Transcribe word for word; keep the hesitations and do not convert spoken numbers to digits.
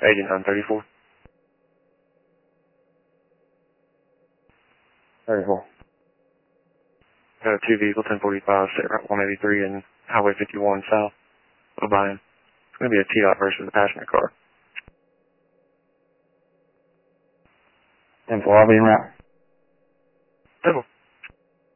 eighty-nine thirty-four. thirty-four. Uh, two vehicle, ten forty-five, set route one eighty-three and Highway fifty-one south of Bayonne. It's going to be a T-Op versus a passenger car. ten four, I'll be en route. ten four.